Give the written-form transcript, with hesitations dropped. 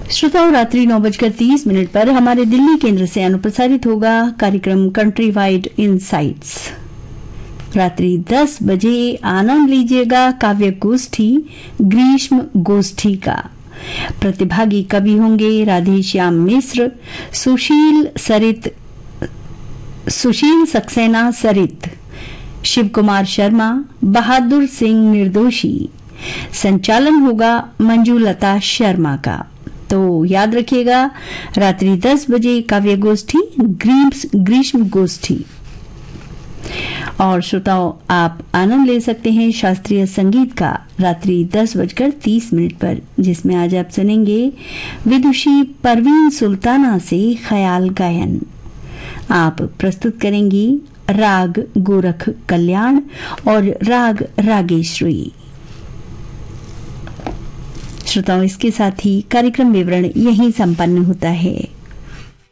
श्रोताओं, रात्रि 9:30 पर हमारे दिल्ली केंद्र से अनुप्रसारित होगा कार्यक्रम कंट्री वाइड इनसाइट्स। रात्रि 10 बजे आनंद लीजिएगा काव्य गोष्ठी ग्रीष्म गोष्ठी का। प्रतिभागी कवि होंगे राधेश्याम मिश्र, सुशील सक्सेना सरित, शिव कुमार शर्मा, बहादुर सिंह निर्दोशी। संचालन होगा मंजुलता शर्मा का। तो याद रखिएगा, रात्रि 10 बजे काव्य गोष्ठी ग्रीष्म गोष्ठी। और श्रोताओं, आप आनंद ले सकते हैं शास्त्रीय संगीत का रात्रि 10:30 पर, जिसमें आज आप सुनेंगे विदुषी परवीन सुल्ताना से ख्याल गायन। आप प्रस्तुत करेंगी राग गोरख कल्याण और राग रागेश्वरी। श्रोताओं, इसके साथ ही कार्यक्रम विवरण यहीं संपन्न होता है।